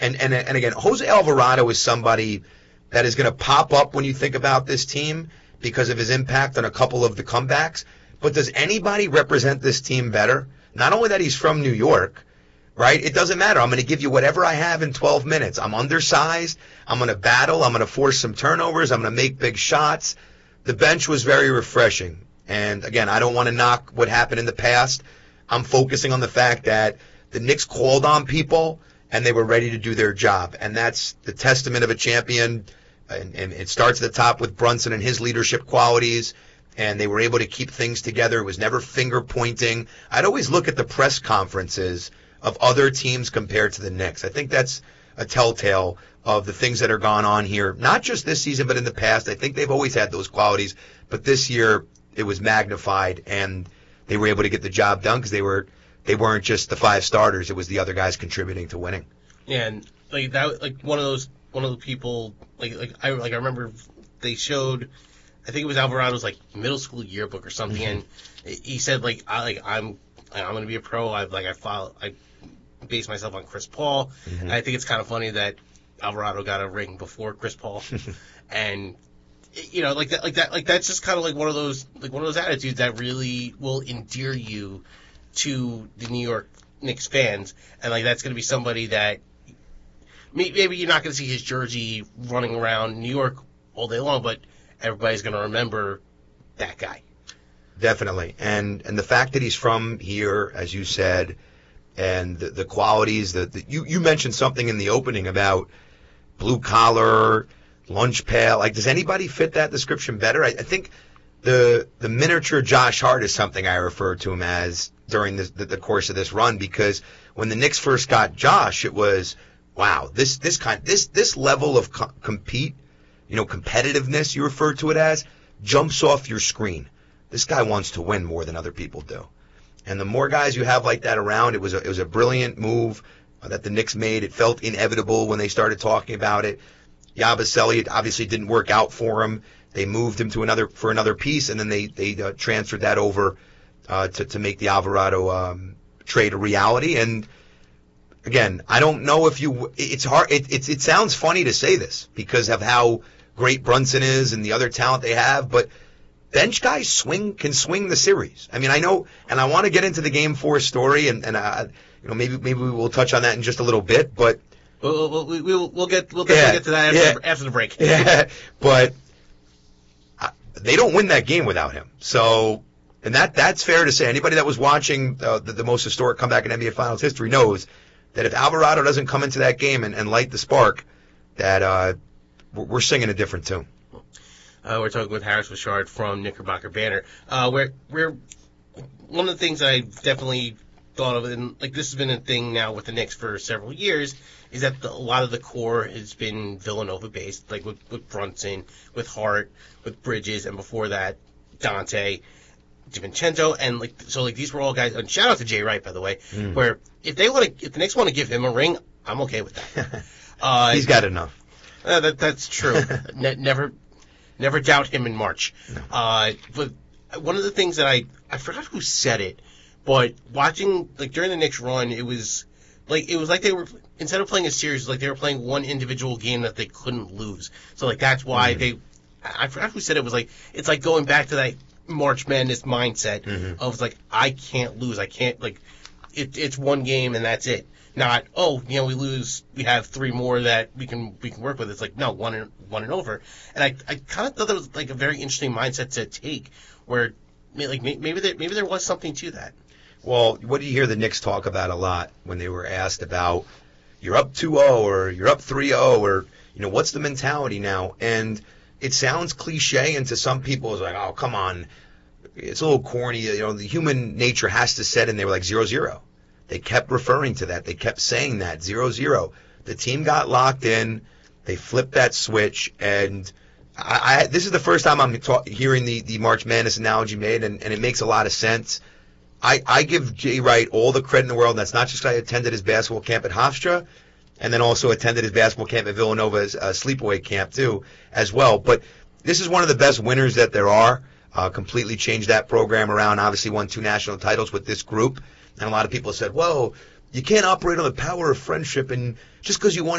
And again, Jose Alvarado is somebody that is going to pop up when you think about this team because of his impact on a couple of the comebacks. But does anybody represent this team better? Not only that he's from New York, right? It doesn't matter. I'm going to give you whatever I have in 12 minutes. I'm undersized. I'm going to battle. I'm going to force some turnovers. I'm going to make big shots. The bench was very refreshing. And again, I don't want to knock what happened in the past. I'm focusing on the fact that the Knicks called on people and they were ready to do their job. And that's the testament of a champion. And it starts at the top with Brunson and his leadership qualities. And they were able to keep things together. It was never finger pointing. I'd always look at the press conferences of other teams compared to the Knicks. I think that's a telltale of the things that are going on here, not just this season, but in the past. I think they've always had those qualities. But this year, it was magnified, and they were able to get the job done because they weren't just the five starters. It was the other guys contributing to winning. Yeah, and like that, like one of the people, I remember they showed, I think it was Alvarado's like middle school yearbook or something, and he said I'm going to be a pro. I base myself on Chris Paul, and I think it's kind of funny that Alvarado got a ring before Chris Paul, and that's just kind of like one of those attitudes that really will endear you to the New York Knicks fans, and like that's going to be somebody that maybe you're not going to see his jersey running around New York all day long, but everybody's going to remember that guy. Definitely, and the fact that he's from here, as you said, and the qualities that you mentioned something in the opening about blue collar, lunch pail. Like, does anybody fit that description better? I think the miniature Josh Hart is something I refer to him as during the course of this run, because when the Knicks first got Josh, it was wow, this level of competitiveness, you refer to it as, jumps off your screen. This guy wants to win more than other people do. And the more guys you have like that around, it was a brilliant move that the Knicks made. It felt inevitable when they started talking about it. Yabusele, it obviously didn't work out for him. They moved him to another piece, and then they transferred that over to make the Alvarado trade a reality. And again, I don't know if it's hard. It sounds funny to say this because of how great Brunson is and the other talent they have, but bench guys can swing the series. I mean, I know, and I want to get into the Game 4 story, and maybe we will touch on that in just a little bit, but we'll get to that after the break. Yeah, but they don't win that game without him. So, and that's fair to say. Anybody that was watching the most historic comeback in NBA Finals history knows that if Alvarado doesn't come into that game and light the spark, that we're singing a different tune. We're talking with Harris Richard from Knickerbocker Banner. We're one of the things I've definitely thought of, and like this has been a thing now with the Knicks for several years, is that a lot of the core has been Villanova based, like with Brunson, with Hart, with Bridges, and before that Dante, DiVincenzo, and so these were all guys. And shout out to Jay Wright, by the way, where if the Knicks want to give him a ring, I'm okay with that. He's got enough. That's true. Never doubt him in March. No. But one of the things that I forgot who said it, but watching during the Knicks run, it was like they were, instead of playing a series, like they were playing one individual game that they couldn't lose. So that's why I forgot who said it, was it's like going back to that March Madness mindset of I can't lose. I can't it's one game and that's it. Not, we lose, we have three more that we can work with. It's no, one and over. And I kind of thought that was a very interesting mindset to take, where maybe there was something to that. Well, what do you hear the Knicks talk about a lot when they were asked about you're up 2-0 or you're up 3-0 or what's the mentality now? And it sounds cliche, and to some people it's oh, come on, it's a little corny. The human nature has to set in. They were 0-0. They kept referring to that. They kept saying that, 0-0. The team got locked in. They flipped that switch. And this is the first time I'm hearing the March Madness analogy made, and it makes a lot of sense. I give Jay Wright all the credit in the world, and that's not just because I attended his basketball camp at Hofstra, and then also attended his basketball camp at Villanova's sleepaway camp, too, as well. But this is one of the best winners that there are. Completely changed that program around, obviously won 2 national titles with this group. And a lot of people said, well, you can't operate on the power of friendship, and just because you won